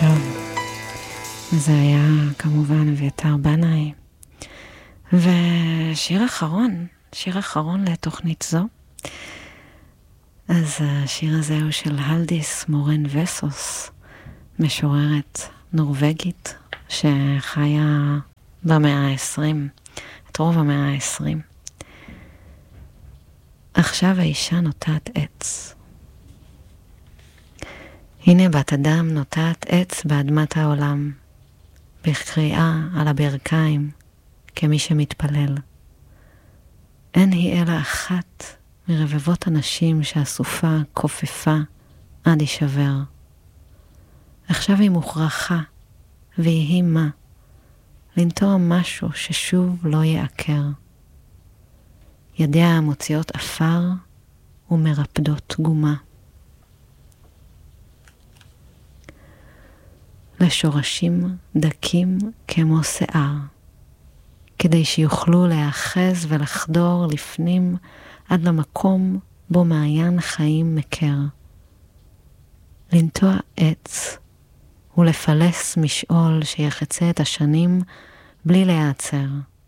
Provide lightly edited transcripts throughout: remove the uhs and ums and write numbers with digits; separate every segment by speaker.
Speaker 1: זה היה כמובן אביתר בנאי. ושיר אחרון לתוכנית זו. אז השיר הזה הוא של הלדיס מורן וסוס, משוררת נורווגית שחיה במאה ה-20, את רוב המאה ה-20. עכשיו האישה נוטעת עץ. הנה בת אדם נוטעת עץ באדמת העולם, בקריאה על הברכיים, כמי שמתפלל. אין היא אלא אחת מרבבות אנשים שהסופה כופפה עד יישבר. עכשיו היא מוכרחה, ויהי מה, לנטוע משהו ששוב לא יעקר. ידיה מוציאות אפר ומרפדות גומה. לשורשים דקים כמו שיער, כדי שיוכלו להאחז ולחדור לפנים עד למקום בו מעיין חיים מקר. לנטוע עץ ולפלס משעול שיחצה את השנים בלי להיעצר.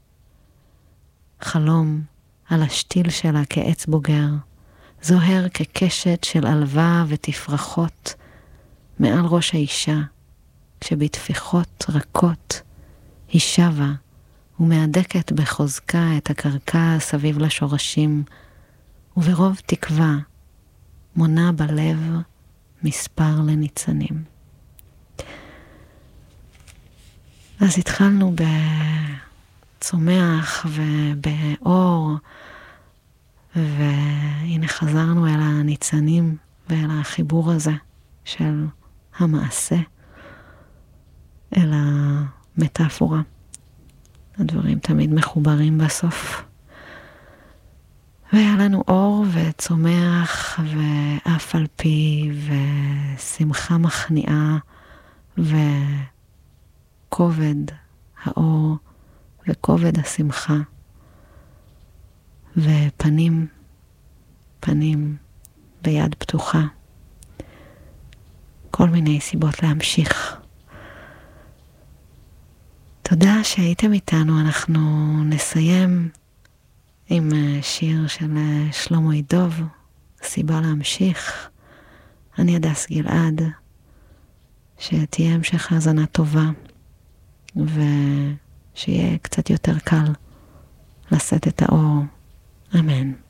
Speaker 1: חלום על השתיל שלה כעץ בוגר, זוהר כקשת של עלווה ותפרחות מעל ראש האישה, כשבטפיחות רכות היא שבה ומהדקת בחוזקה את הקרקע סביב לשורשים, וברוב תקווה מונה בלב מספר לניצנים. אז התחלנו בצומח ובאור, והנה חזרנו אל הניצנים ואל החיבור הזה של המעשה אל המטאפורה. הדברים תמיד מחוברים בסוף. והיה לנו אור וצומח ואף על פי ושמחה מכניעה וכובד האור וכובד השמחה ופנים ביד פתוחה. כל מיני סיבות להמשיך. תודה שהייתם איתנו. אנחנו נסיים עם שיר של שלמה ידוב, סיבה להמשיך. אני הדס גלעד, שתהיה המשך האזנה טובה, ושיהיה קצת יותר קל לשאת את האור. אמן.